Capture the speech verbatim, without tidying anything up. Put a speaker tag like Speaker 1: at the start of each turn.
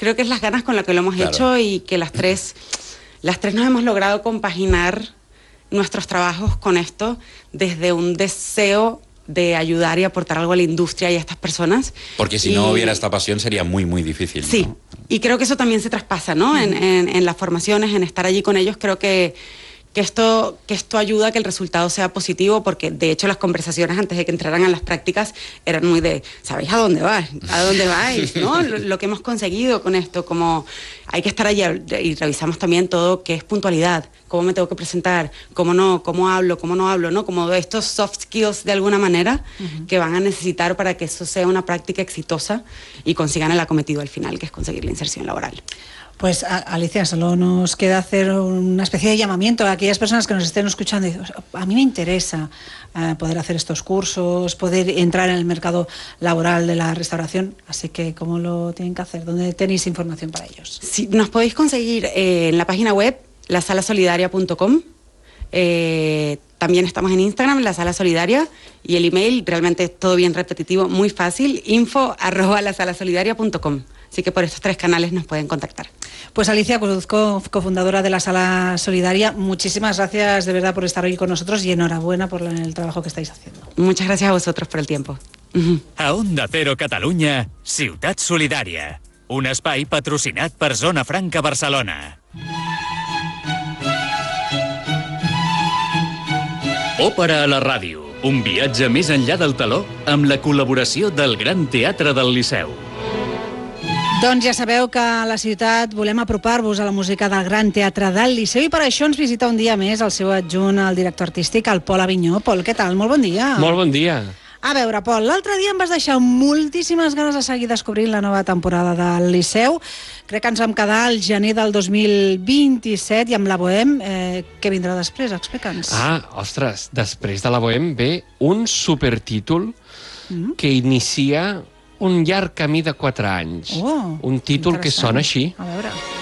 Speaker 1: creo que es las ganas con las que lo hemos
Speaker 2: Claro.
Speaker 1: hecho y que las tres, las tres nos hemos logrado compaginar nuestros trabajos con esto desde un deseo de ayudar y aportar algo a la industria y a estas personas.
Speaker 2: Porque si
Speaker 1: y...
Speaker 2: no hubiera esta pasión sería muy, muy difícil,
Speaker 1: Sí,
Speaker 2: ¿no?
Speaker 1: y creo que eso también se traspasa, ¿no? Uh-huh. en, en, en las formaciones, en estar allí con ellos, creo que, que, esto, que esto ayuda a que el resultado sea positivo, porque de hecho las conversaciones antes de que entraran a las prácticas eran muy de, ¿sabéis a dónde vais? ¿A dónde vais? ¿No? Lo, lo que hemos conseguido con esto, como hay que estar allí y revisamos también todo que es puntualidad, cómo me tengo que presentar, cómo no, cómo hablo, cómo no hablo, ¿no? Como estos soft skills de alguna manera uh-huh. que van a necesitar para que eso sea una práctica exitosa y consigan el acometido al final, que es conseguir la inserción laboral.
Speaker 3: Pues Alicia, solo nos queda hacer una especie de llamamiento a aquellas personas que nos estén escuchando y dicen, a mí me interesa eh, poder hacer estos cursos, poder entrar en el mercado laboral de la restauración, así que ¿cómo lo tienen que hacer? ¿Dónde tenéis información para ellos?
Speaker 1: Sí, nos podéis conseguir eh, en la página web la sala solidaria punto com. Eh, también estamos en Instagram, La Sala Solidaria, y el email, realmente todo bien repetitivo, muy fácil, info arroba la sala solidaria punto com. Así que por estos tres canales nos pueden contactar.
Speaker 3: Pues Alicia Cruz, cofundadora de la Sala Solidaria, muchísimas gracias de verdad por estar hoy con nosotros y enhorabuena por el trabajo que estáis haciendo.
Speaker 1: Muchas gracias a vosotros por el tiempo. Uh-huh.
Speaker 4: A Onda Cero Catalunya, Ciutat Solidària. Un espai patrocinat per Zona Franca Barcelona. Òpera a la ràdio. Un viatge més enllà del teló amb la col·laboració del Gran Teatre del Liceu.
Speaker 3: Doncs ja sabeu que a la ciutat volem apropar-vos a la música del Gran Teatre del Liceu i per això ens visita un dia més el seu adjunt, el director artístic, el Pol Avinyó. Pol, què tal? Molt bon dia.
Speaker 5: Molt bon dia.
Speaker 3: A veure, Pol, l'altre dia em vas deixar moltíssimes ganes de seguir descobrint la nova temporada del Liceu. Crec que ens vam quedar al gener del dos mil vint-i-set i amb la Bohème, eh, què vindrà després? Explica'ns.
Speaker 5: Ah, ostres, després de la Bohème ve un supertítol mm. que inicia un llarg camí de quatre anys.
Speaker 3: Oh,
Speaker 5: un títol que sona així.
Speaker 3: A veure...